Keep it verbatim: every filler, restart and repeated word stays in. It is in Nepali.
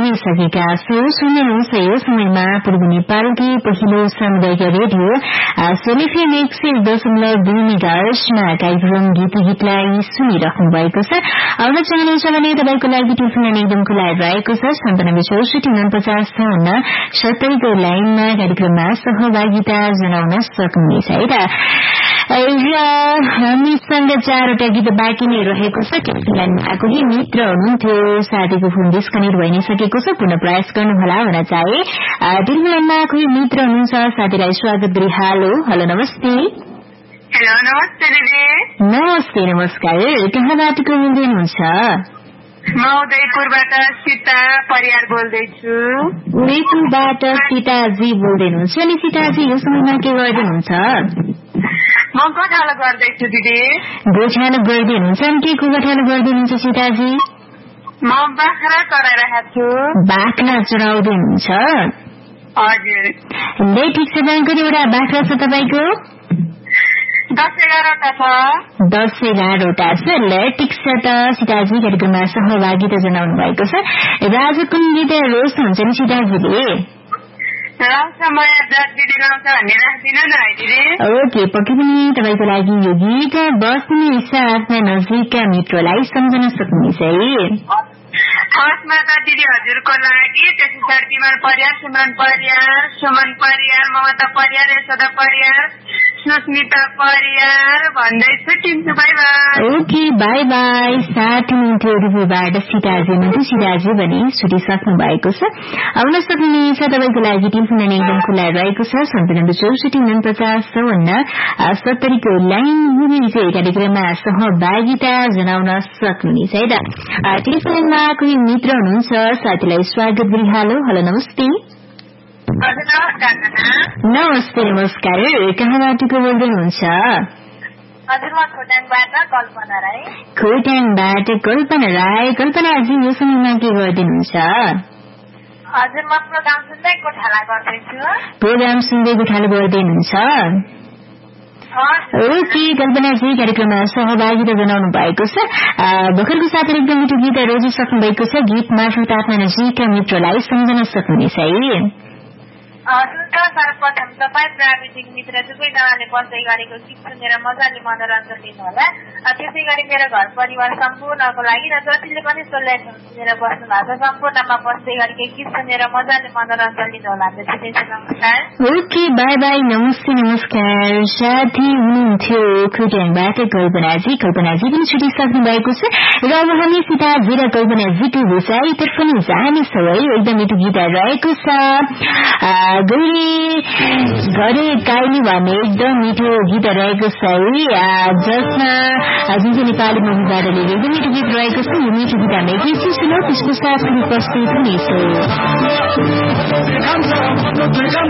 पुगिसकेका छौं। सुन्नुहुन्छ यो समयमा पूर्व नेपालकै पहिलो सामुदायिक रेडियो सोलेफेम एक सय दशमलव दुई मेगाहर्जमा कार्यक्रम गीत गीतलाई सुनिरहनु भएको छ। आउन चाहनुहुन्छ भने तपाईको लागि टेलिफोन एकदम खुला रहेको छ। सन्तानब्बे चौसठी उनपचास छौन्न सत्तरीको लाइनमा कार्यक्रममा सहभागिता जनाउन सक्नुहुनेछ है त। हामीसँग चारवटा गीत बाँकी नै रहेको छ। टेलिफोनमा कोही मित्र हुनुहुन्थ्यो, साथीको फोन डिस्कनेक्ट भइ नै सकेको छ, पुनः प्रयास गर्नुहोला भन्न चाहे। टेलिफोनमा कोही मित्र हुनुहुन्छ, साथीलाई स्वागत गरी हालो हेलो नमस्ते। हेलो नमस्ते दिदी। नमस्ते नमस्कार। कहाँबाट को बोल्दै हुनुहुन्छ? म उदयपुरबाट सीता परियार बोल्दैछु। उदयपुरबाट सीताजी बोल्दै हुनुहुन्छ। अनि सीताजी यो समयमा के गर्दै हुनुहुन्छ? म गोठालो गर्दैछु दिदी। गोठालो गर्दै हुनुहुन्छ। अनि के को गोठालो गर्दै हुनुहुन्छ सीताजी? म बाख्रा चराइरहेको छु। बाख्रा चराउँदै हुनुहुन्छ? हजुर। ल ठिक छ। कतिवटा बाख्रा छ तपाईँको? दस एघारवटा छ। दस एघारवटा छ। ल ठिक छ त सीताजी, कार्यक्रममा सहभागिता जनाउनु भएको छ। र आज कुन गीत रोज हुन्छ नि सीताजीले? ओके पक्कै पनि तपाईँको लागि यो गीत बस्ने साथमा नजिकका मित्रलाई सम्झन सक्नुहुनेछ है। फर्स्टमा त दिदी हजुरको लागि, त्यस पछाडि विमान परियार, सिमरन परियार, सुमन परियार, ममता परियार, यशोदा परियार, सुस्मिता परियार भन्दैछु। टिन्छु by by. Okay by by. साथी हुनुहुन्थ्यो उदयपुरबाट सीताजी हुनुहुन्थ्यो। सीताजी भने छुटिसक्नु भएको छ। आउन सक्नुहुनेछ तपाईँको लागि टेलिफोन एकदम खुला रहेको छ। सन्तानब्बे चौसठी उनपचास चौन्न सत्तरीको लाइन हुने चाहिँ कार्यक्रममा सहभागिता जनाउन सक्नुहुनेछ है त। टेलिफोनमा कोही मित्र हुनुहुन्छ, साथीलाई स्वागत गरी हालो हेलो नमस्ते। नमस्ते नमस्कार। कहाँबाट को बोल्दै हुनुहुन्छ? खोटाङबाट कल्पना राई। कल्पनाजी यो समयमा के गर्दै हुनुहुन्छ? प्रोग्राम सुन्दै गोठालो गर्दै हुनुहुन्छ? ओके कल्पनाजी, कार्यक्रममा सहभागिता जनाउनु भएको छ। भर्खरको साथ एकदम मिठो गीत रोजिसक्नु भएको छ। गीत मार्फत आफ्ना नजिकका मित्रलाई सम्झन सक्नुहुनेछ है। सर्वप्रथम तपाईँ प्राविधिक मित्र सबैजनाले बस्दै गरेको गीत सुनेर मजाले मनोरञ्जन लिनुहोला। त्यसै गरी मेरो घर परिवार सम्पूर्णको लागि र जतिले पनि सोल्याइ सुनेर बस्नु भएको छ सम्पूर्णमा बस्दै गरेको गीत सुनेर मजाले मनोरञ्जन लिनुहोला। नमस्कार। Okay by by. नमस्ते नमस्कार। साथी हुनुहुन्थ्यो खोटाङबाट कल्पनाजी। कल्पनाजी पनि छुटिसक्नु भएको छ। र अब हामी सीताजी र कल्पनाजीको विषयतर्फ नि जानेछौँ है। एकदम मिठो गीत रहेको छ। गौरी घरे काइली भन्ने एकदम मिठो गीत रहेको छ है, जसमा जुन चाहिँ नेपाली मुभीबाट लिएर एकदम मिठो गीत रहेको छ। यो मिठो गीत हामी एकैछिन सुनौँ, त्यसको साथ उपस्थित हुनेछौँ।